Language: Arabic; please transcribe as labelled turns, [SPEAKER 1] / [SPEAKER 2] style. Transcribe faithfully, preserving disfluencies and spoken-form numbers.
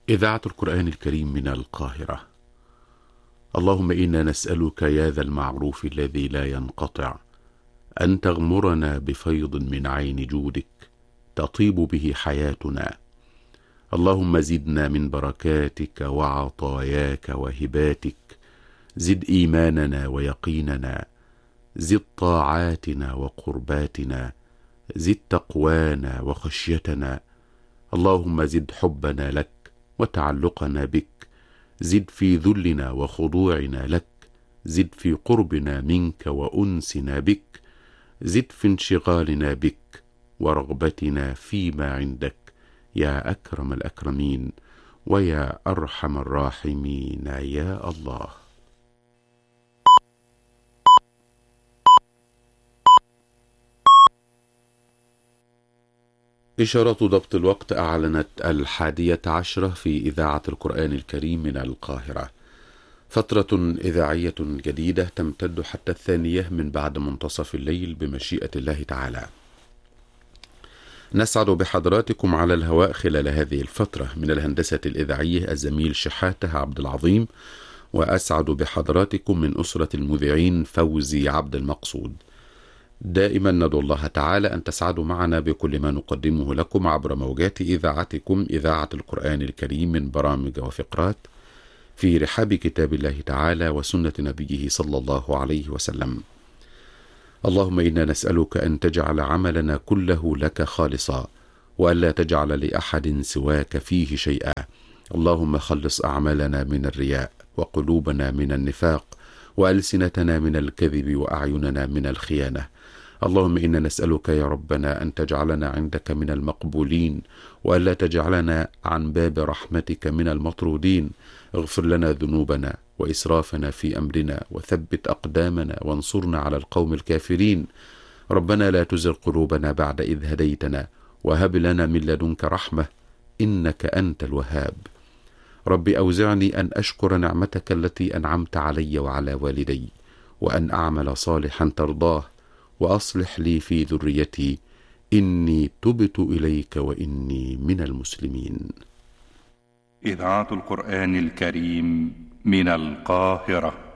[SPEAKER 1] إذاعة القرآن الكريم من القاهرة. اللهم إنا نسألك يا ذا المعروف الذي لا ينقطع أن تغمرنا بفيض من عين جودك تطيب به حياتنا. اللهم زدنا من بركاتك وعطاياك وهباتك، زد إيماننا ويقيننا، زد طاعاتنا وقرباتنا، زد تقوانا وخشيتنا. اللهم زد حبنا لك وتعلقنا بك، زد في ذلنا وخضوعنا لك، زد في قربنا منك وأنسنا بك، زد في انشغالنا بك ورغبتنا فيما عندك يا أكرم الأكرمين ويا أرحم الراحمين يا الله. إشارة ضبط الوقت أعلنت الحادية عشرة في إذاعة القرآن الكريم من القاهرة. فترة إذاعية جديدة تمتد حتى الثانية من بعد منتصف الليل بمشيئة الله تعالى. نسعد بحضراتكم على الهواء خلال هذه الفترة. من الهندسة الإذاعية الزميل شحاته عبد العظيم، وأسعد بحضراتكم من أسرة المذيعين فوزي عبد المقصود. دائما ندعو الله تعالى أن تسعدوا معنا بكل ما نقدمه لكم عبر موجات إذاعتكم إذاعة القرآن الكريم من برامج وفقرات في رحاب كتاب الله تعالى وسنة نبيه صلى الله عليه وسلم. اللهم إنا نسألك أن تجعل عملنا كله لك خالصا، وألا تجعل لأحد سواك فيه شيئا. اللهم خلص أعمالنا من الرياء، وقلوبنا من النفاق، وألسنتنا من الكذب، وأعيننا من الخيانة. اللهم إنا نسألك يا ربنا أن تجعلنا عندك من المقبولين، وألا تجعلنا عن باب رحمتك من المطرودين. اغفر لنا ذنوبنا وإسرافنا في أمرنا، وثبت أقدامنا وانصرنا على القوم الكافرين. ربنا لا تزغ قلوبنا بعد إذ هديتنا، وهب لنا من لدنك رحمة إنك أنت الوهاب. رب أوزعني أن أشكر نعمتك التي أنعمت علي وعلى والدي، وأن أعمل صالحا ترضاه، وأصلح لي في ذريتي إني تبت إليك وإني من المسلمين.
[SPEAKER 2] إذاعة القرآن الكريم من القاهرة.